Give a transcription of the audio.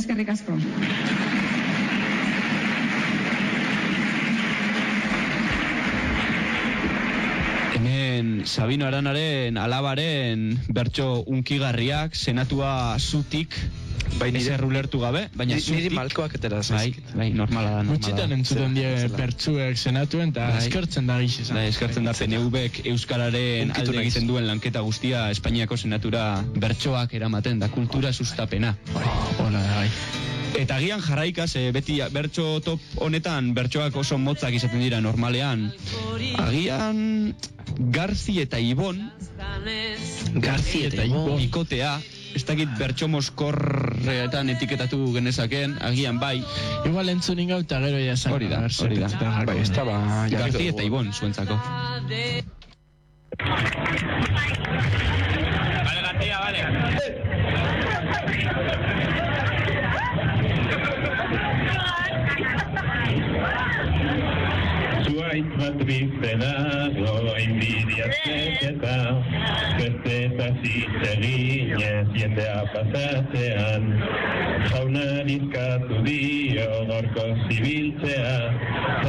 eskerrik asko. Hemen Sabino Aranaren alabaren bertso unkigarriak, senatua zutik, ezer ulertu gabe, baina zutik... Niri malkoak eteraz. Bai, normala da. Gutxitan entzuten die bertsuek senatuen, eta eskertzen da gix esan. Eskertzen da PNV-ek Euskararen alde egiten duen lanketa guztia Espainiako senatura bertsoak eramaten da, kultura sustapena. Eta agian jarraikaz, beti bertso top honetan bertsoak oso motzak izaten dira normalean. Agian Garzi eta Ibon bikotea, ez dakit bertso moskorretan etiketatu genezaken, agian bai. Igual entzun ingau eta gero jasak. Hori da. Bai, ez da ba... Garzi eta Ibon zuentzako. Vale, García, vale. Zuaitz bat bizpedago inbidiatzeketa, Zertetaz itzeginez jendea pasatzean, Jaunarizkatu dio gorko zibiltzea,